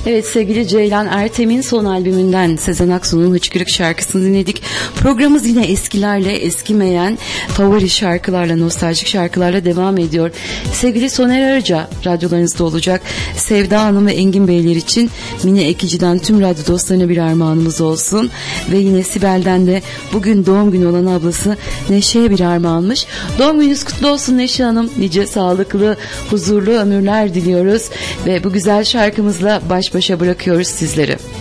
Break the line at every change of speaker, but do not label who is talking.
Evet, sevgili Ceylan Ertem'in son albümünden Sezen Aksu'nun Hıçkırık şarkısını dinledik. Programımız yine eskilerle, eskimeyen favori şarkılarla, nostaljik şarkılarla devam ediyor. Sevgili Soner Arıca radyolarınızda olacak. Sevda Hanım ve Engin Beyler için Mine Ekici'den tüm radyo dostlarına bir armağanımız olsun. Ve yine Sibel'den de bugün doğum günü olan ablası Neşe'ye bir armağanmış. Doğum gününüz kutlu olsun Neşe Hanım. Nice sağlıklı, huzurlu ömürler diliyoruz. Ve bu güzel şarkımızla baş başa bırakıyoruz sizleri.